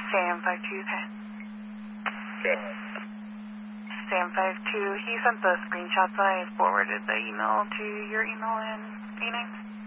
Sam52, okay. Okay. Sam52, he sent the screenshots and I forwarded the email to your email in Phoenix.